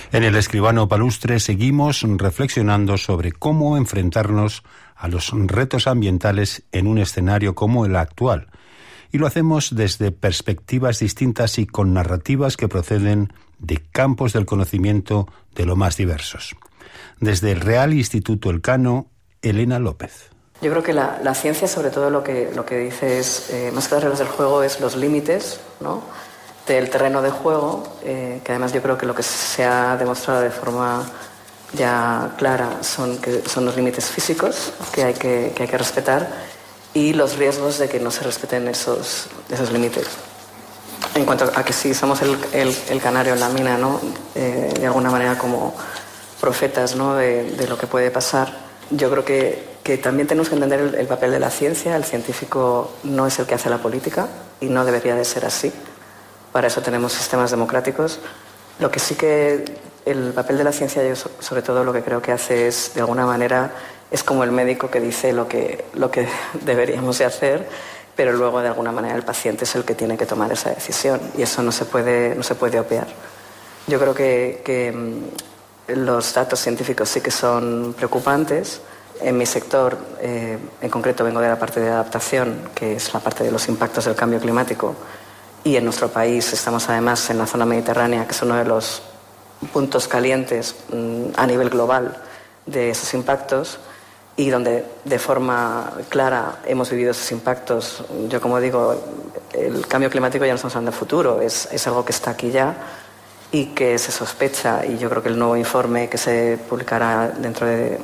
En El Escribano Palustre seguimos reflexionando sobre cómo enfrentarnos a los retos ambientales en un escenario como el actual. Y lo hacemos desde perspectivas distintas y con narrativas que proceden de campos del conocimiento de lo más diversos. Desde el Real Instituto Elcano, Elena López. Yo creo que la ciencia, sobre todo, lo que dice es, más que las reglas del juego, es los límites, ¿no?, del terreno de juego, que además yo creo que lo que se ha demostrado de forma ya clara son los límites físicos que hay que respetar y los riesgos de que no se respeten esos límites. En cuanto a que si somos el canario en la mina, ¿no?, de alguna manera como profetas, ¿no?, de lo que puede pasar, yo creo que también tenemos que entender el papel de la ciencia. El científico no es el que hace la política y no debería de ser así. Para eso tenemos sistemas democráticos. Lo que sí que el papel de la ciencia, yo sobre todo lo que creo que hace es, de alguna manera, es como el médico que dice lo que deberíamos de hacer, pero luego de alguna manera el paciente es el que tiene que tomar esa decisión y eso no se puede obviar. Yo creo que los datos científicos sí que son preocupantes. En mi sector, en concreto vengo de la parte de adaptación, que es la parte de los impactos del cambio climático. Y en nuestro país estamos además en la zona mediterránea, que es uno de los puntos calientes a nivel global de esos impactos y donde de forma clara hemos vivido esos impactos. Yo, como digo, el cambio climático ya no estamos hablando de futuro, es algo que está aquí ya y que se sospecha, y yo creo que el nuevo informe que se publicará dentro de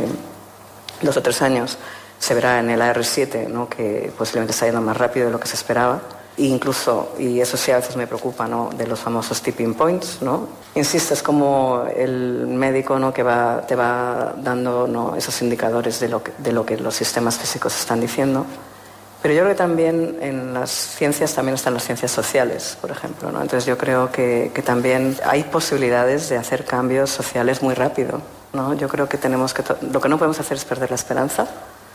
2 o 3 años se verá en el AR7, ¿no?, que posiblemente está yendo más rápido de lo que se esperaba. Incluso, y eso sí a veces me preocupa, ¿no?, de los famosos tipping points, ¿no? Insisto, es como el médico, ¿no?, que te va dando, ¿no?, esos indicadores de lo que los sistemas físicos están diciendo. Pero yo creo que también en las ciencias también están las ciencias sociales, por ejemplo, ¿no? Entonces yo creo que también hay posibilidades de hacer cambios sociales muy rápido, ¿no? Yo creo que lo que no podemos hacer es perder la esperanza.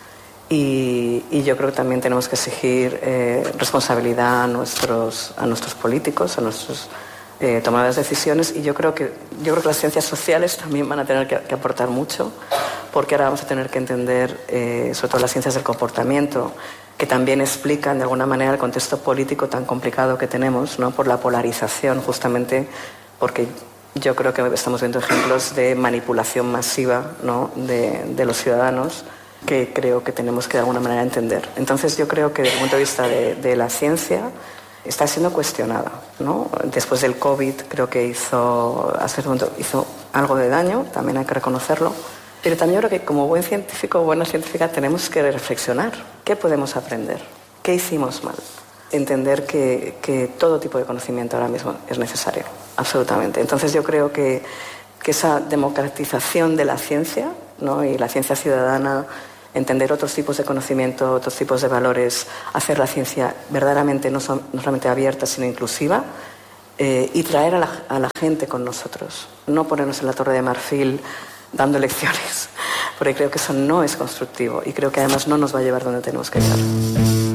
Y yo creo que también tenemos que exigir responsabilidad a nuestros políticos, a nuestros tomadores de decisiones, y yo creo que las ciencias sociales también van a tener que aportar mucho, porque ahora vamos a tener que entender, sobre todo las ciencias del comportamiento, que también explican de alguna manera el contexto político tan complicado que tenemos, ¿no?, por la polarización, justamente porque yo creo que estamos viendo ejemplos de manipulación masiva, ¿no?, de los ciudadanos, que creo que tenemos que de alguna manera entender. Entonces yo creo que desde el punto de vista de la ciencia está siendo cuestionada, ¿no? Después del COVID creo que hizo algo de daño, también hay que reconocerlo, pero también creo que como buen científico o buena científica tenemos que reflexionar. ¿Qué podemos aprender? ¿Qué hicimos mal? Entender que todo tipo de conocimiento ahora mismo es necesario, absolutamente. Entonces yo creo que esa democratización de la ciencia, ¿no?, y la ciencia ciudadana, entender otros tipos de conocimiento, otros tipos de valores, hacer la ciencia verdaderamente no solamente abierta, sino inclusiva, y traer a la gente con nosotros. No ponernos en la Torre de Marfil dando lecciones, porque creo que eso no es constructivo y creo que además no nos va a llevar donde tenemos que llegar.